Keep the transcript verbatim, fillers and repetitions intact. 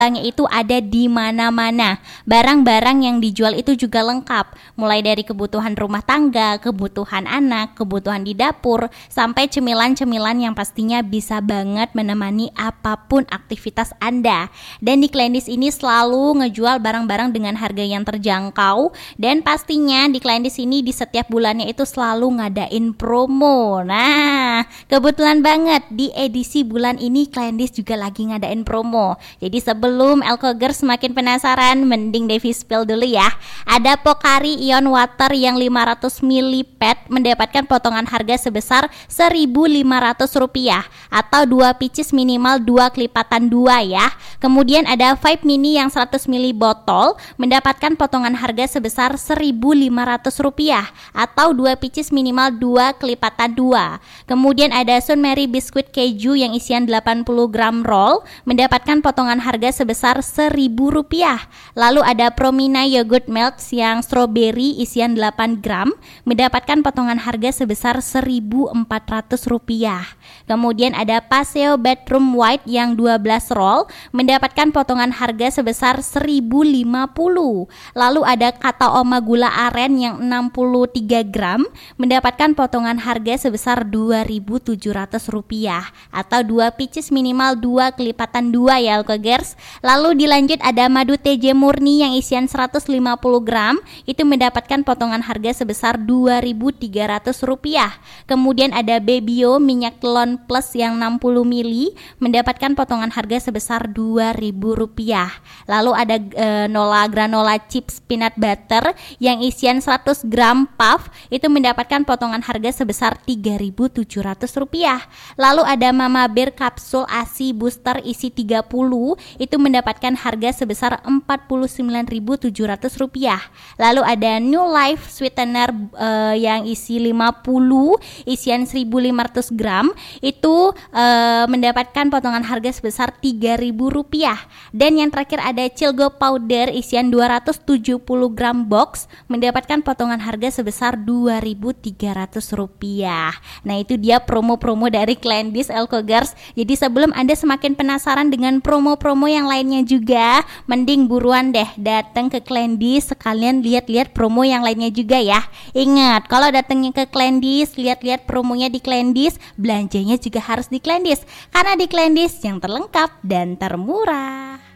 Barangnya itu ada di mana-mana. Barang-barang yang dijual itu juga lengkap, mulai dari kebutuhan rumah tangga, kebutuhan anak, kebutuhan di dapur, sampai cemilan-cemilan yang pastinya bisa banget menemani apapun aktivitas Anda. Dan di Kleindis ini selalu ngejual barang-barang dengan harga yang terjangkau, dan pastinya di Kleindis ini di setiap bulannya itu selalu ngadain promo. Nah, kebetulan banget di edisi bulan ini Kleindis juga lagi ngadain promo. Jadi sebelum Sebelum Elkogers semakin penasaran, mending Devi spill dulu ya. Ada Pocari Ion Water yang lima ratus mililiter mendapatkan potongan harga sebesar seribu lima ratus rupiah atau dua pieces minimal dua kelipatan dua ya. Kemudian ada Vibe Mini yang seratus mililiter botol mendapatkan potongan harga sebesar seribu lima ratus rupiah atau dua pieces minimal dua kelipatan dua. Kemudian ada Sun Mary biskuit keju yang isian delapan puluh gram roll mendapatkan potongan harga sebesar seribu rupiah. Lalu ada Promina yogurt melts yang strawberry isian delapan gram mendapatkan potongan harga sebesar seribu empat ratus rupiah. Kemudian ada Paseo Bedroom White yang dua belas roll mendapatkan potongan harga sebesar seribu lima puluh. Lalu ada Kata Oma gula aren yang enam puluh tiga gram mendapatkan potongan harga sebesar dua ribu tujuh ratus rupiah atau dua pieces minimal dua kelipatan dua ya Elkogers. Lalu dilanjut ada madu T J murni yang isian seratus lima puluh gram itu mendapatkan potongan harga sebesar dua ribu tiga ratus rupiah. Kemudian ada Bebio minyak telon plus yang enam puluh mililiter mendapatkan potongan harga sebesar dua ribu rupiah. Lalu ada e, Nola granola chips peanut butter yang isian seratus gram puff itu mendapatkan potongan harga sebesar tiga ribu tujuh ratus rupiah. Lalu ada Mama Bear kapsul ASI booster isi tiga puluh itu mendapatkan harga sebesar empat puluh sembilan ribu tujuh ratus rupiah. Lalu ada New Life sweetener uh, yang isi lima puluh isian seribu lima ratus gram itu uh, mendapatkan potongan harga sebesar tiga ribu rupiah. Dan yang terakhir ada Cilgo powder isian dua ratus tujuh puluh gram box mendapatkan potongan harga sebesar dua ribu tiga ratus rupiah. Nah, itu dia promo-promo dari Kleindis Elkogers. Jadi sebelum Anda semakin penasaran dengan promo-promo yang lainnya juga, mending buruan deh datang ke Kleindis sekalian lihat-lihat promo yang lainnya juga ya. Ingat, kalau datangnya ke Kleindis, lihat-lihat promonya di Kleindis, belanjanya juga harus di Kleindis. Karena di Kleindis yang terlengkap dan termurah.